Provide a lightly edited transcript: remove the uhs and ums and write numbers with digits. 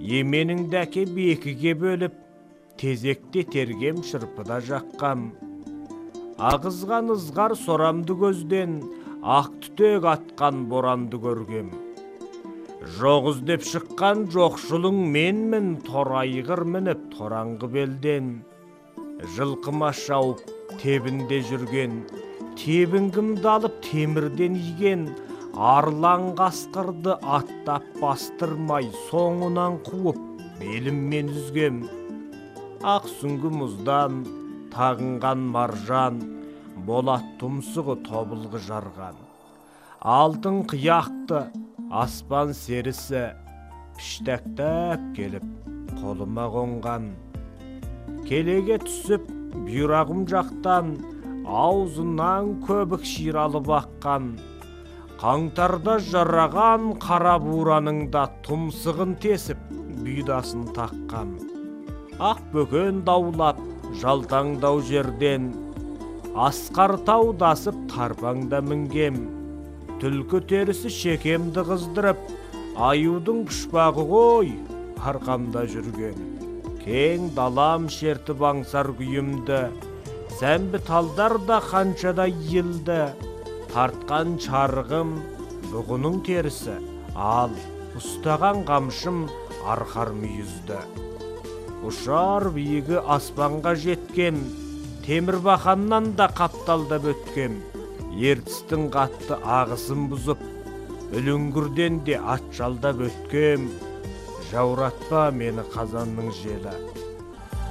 Еменіңдәке бекіге бөліп, тезекте тергем шырпыда жаққам. Ағызған ызғар сорамды көзден, ақ түтек атқан боранды көргем. Жоқ іздеп шыққан жоқшылың менмін, торайғыр мініп тораңғы белден. Жылқыма шауып тебінде жүрген, тебінгімді алып темірден иген, арлан қасқырды аттап бастырмай, соңынан қуып беліммен үзгем. Ақ сүңгі мұздан тағынған маржан, болат тұмсығы тобылғы жарған. Алтын қияқты аспан серісі піштәктәп келіп қолыма қонған. Келеге түсіп бүйрағым жақтан аузынан көбік шир алып аққан. Қаңтарда жараған қара бураның да тұмсығын тесіп бұйдасын таққан. Ақ бөкен даулап жалтаңдау жерден асқар таудасып тарпаңда мінгем. Түлкі терісі шекемді қыздырып, аюдың пұшпағы ғой арқамда жүрген. Кең далам шертіп аңсар күйімді, сәмбі талдар да қаншада елді. Тартқан чарғым бұғының терісі, ал ұстаған қамшым арқар мүйізді. Ұшар биігі аспанға жеткем, темір бақаннан да қапталдап өткем. Ертістің қатты ағысын бұзып, үлінгірден де ат жалдап өткем. Жауратпа мені қазанның желі.